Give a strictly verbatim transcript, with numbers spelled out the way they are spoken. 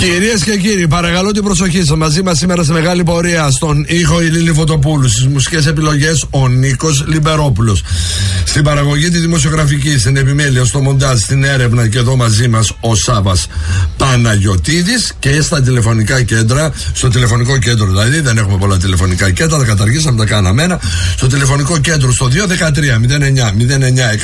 Κυρίες και κύριοι, παρακαλώ την προσοχή σας. Μαζί μας σήμερα σε μεγάλη πορεία στον ήχο η Λίλη Φωτοπούλου. Στις μουσικές επιλογές ο Νίκος Λιμπερόπουλος. Στην παραγωγή τη δημοσιογραφική, στην επιμέλεια, στο μοντάζ, στην έρευνα και εδώ μαζί μας ο Σάβας Παναγιωτίδης. Και στα τηλεφωνικά κέντρα, στο τηλεφωνικό κέντρο δηλαδή, δεν έχουμε πολλά τηλεφωνικά κέντρα, τα καταργήσαμε, τα κάναμε ένα. Στο τηλεφωνικό κέντρο στο δύο ένα τρία μηδέν εννιά μηδέν εννιά